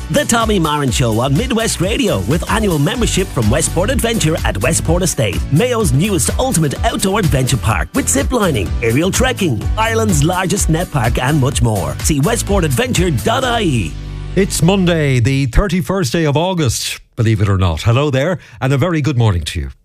The Tommy Marin Show on Midwest Radio with annual membership from Westport Adventure at Westport Estate, Mayo's newest ultimate outdoor adventure park with ziplining, aerial trekking, Ireland's largest net park and much more. See westportadventure.ie. It's Monday, the 31st day of August, believe it or not. Hello there, and a very good morning to you.